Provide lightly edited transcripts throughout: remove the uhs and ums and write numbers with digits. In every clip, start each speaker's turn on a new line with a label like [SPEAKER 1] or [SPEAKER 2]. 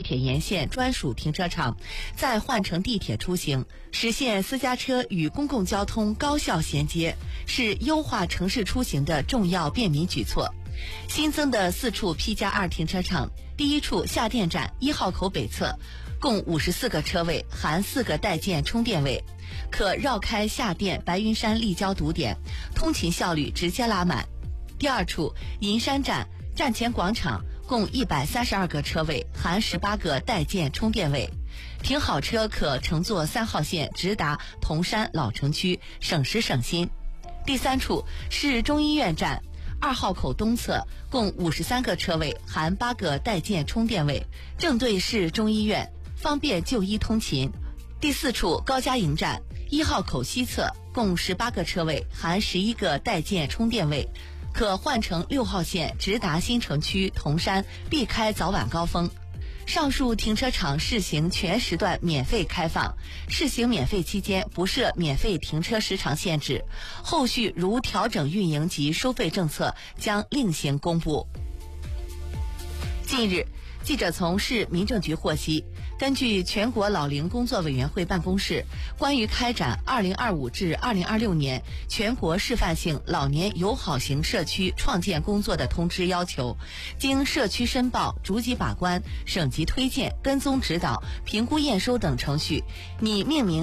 [SPEAKER 1] 铁沿线专属停车场，再换乘地铁出行，实现私家车与公共交通高效衔接，是优化城市出行的重要便民举措。新增的4处 P+2 停车场，第一处下店站1号口北侧，共54个车位，含4个待建充电位，可绕开下店白云山立交堵点，通勤效率直接拉满。第二处银山站站前广场，共132个车位，含18个待建充电位，停好车可乘坐3号线直达铜山老城区，省时省心。第三处是中医院站2号口东侧，共53个车位，含8个待建充电位，正对市中医院，方便就医通勤。第四处高家营站1号口西侧，共18个车位，含11个待建充电位，可换乘6号线直达新城区铜山，避开早晚高峰。上述停车场试行全时段免费开放，试行免费期间不设免费停车时长限制，后续如调整运营及收费政策将另行公布。近日，记者从市民政局获悉，根据全国老龄工作委员会办公室关于开展2025至2026年全国示范性老年友好型社区创建工作的通知要求，经社区申报、逐级把关、省级推荐、跟踪指导、评估验收等程序，拟命名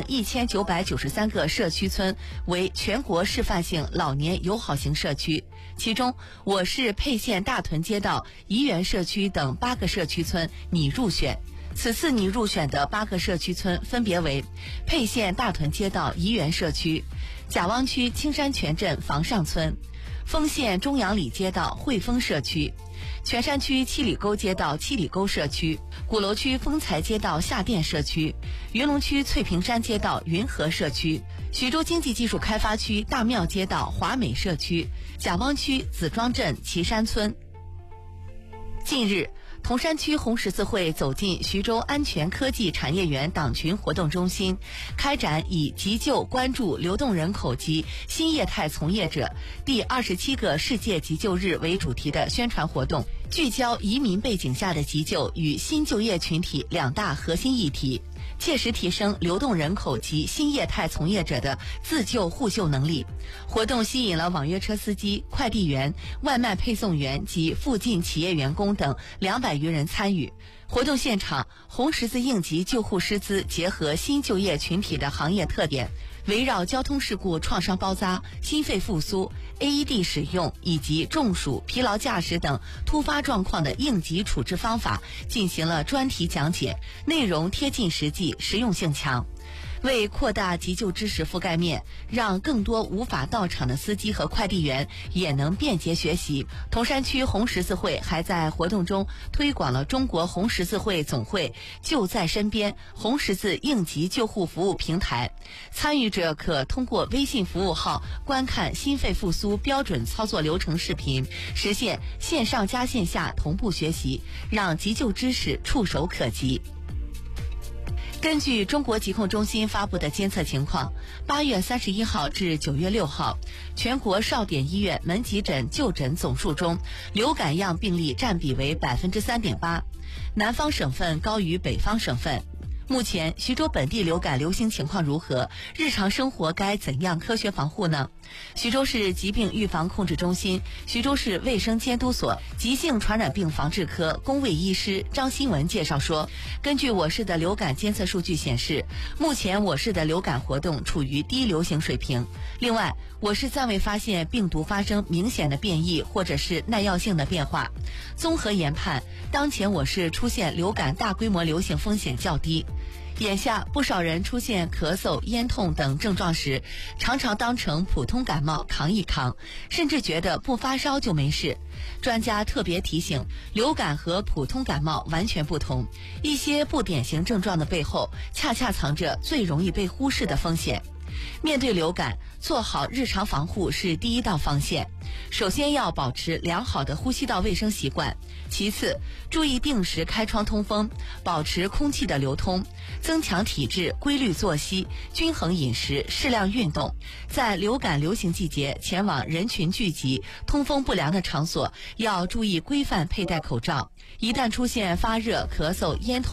[SPEAKER 1] 1993个社区村为全国示范性老年友好型社区，其中我市沛县大屯街道怡园社区等8个社区村拟入选。此次拟入选的8个社区村分别为沛县大屯街道怡园社区、贾汪区青山泉镇房上村、丰县中阳里街道汇丰社区、泉山区七里沟街道七里沟社区、鼓楼区丰财街道下店社区、云龙区翠屏山街道云和社区、徐州经济技术开发区大庙街道华美社区、贾汪区子庄镇岐山村。近日，铜山区红十字会走进徐州安全科技产业园党群活动中心，开展以急救关注流动人口及新业态从业者第27个世界急救日为主题的宣传活动，聚焦移民背景下的急救与新就业群体2大核心议题，切实提升流动人口及新业态从业者的自救互救能力。活动吸引了网约车司机、快递员、外卖配送员及附近企业员工等200余人参与。活动现场，红十字应急救护师资结合新就业群体的行业特点，围绕交通事故创伤包扎、心肺复苏、AED 使用以及中暑、疲劳驾驶等突发状况的应急处置方法进行了专题讲解，内容贴近实际，实用性强。为扩大急救知识覆盖面，让更多无法到场的司机和快递员也能便捷学习，铜山区红十字会还在活动中推广了中国红十字会总会就在身边红十字应急救护服务平台，参与者可通过微信服务号观看心肺复苏标准操作流程视频，实现线上加线下同步学习，让急救知识触手可及。根据中国疾控中心发布的监测情况，8月31号至9月6号，全国少点医院门急诊就诊总数中，流感样病例占比为 3.8%， 南方省份高于北方省份。目前徐州本地流感流行情况如何？日常生活该怎样科学防护呢？徐州市疾病预防控制中心、徐州市卫生监督所急性传染病防治科公卫医师张新文介绍说，根据我市的流感监测数据显示，目前我市的流感活动处于低流行水平。另外，我市暂未发现病毒发生明显的变异或者是耐药性的变化。综合研判，当前我市出现流感大规模流行风险较低。眼下不少人出现咳嗽、咽痛等症状时，常常当成普通感冒扛一扛，甚至觉得不发烧就没事。专家特别提醒，流感和普通感冒完全不同，一些不典型症状的背后，恰恰藏着最容易被忽视的风险。面对流感，做好日常防护是第一道防线。首先要保持良好的呼吸道卫生习惯，其次注意定时开窗通风，保持空气的流通，增强体质，规律作息，均衡饮食，适量运动。在流感流行季节前往人群聚集、通风不良的场所，要注意规范佩戴口罩。一旦出现发热、咳嗽、咽痛